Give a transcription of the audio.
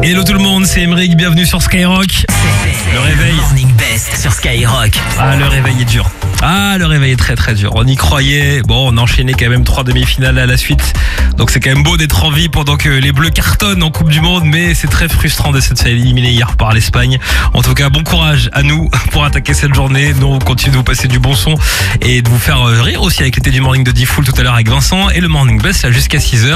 Hello tout le monde, c'est Emeric, bienvenue sur Skyrock. Le réveil. Morning Best sur Skyrock. Ah, le réveil est dur. Ah, le réveil est très très dur. On y croyait. Bon, on a enchaîné quand même 3 demi-finales à la suite. Donc c'est quand même beau d'être en vie pendant que les Bleus cartonnent en Coupe du Monde. Mais c'est très frustrant de s'être fait éliminer hier par l'Espagne. En tout cas, bon courage à nous pour attaquer cette journée. Nous, on continue de vous passer du bon son et de vous faire rire aussi avec l'été du morning de Diffoul tout à l'heure avec Vincent. Et le Morning Best, là jusqu'à 6h.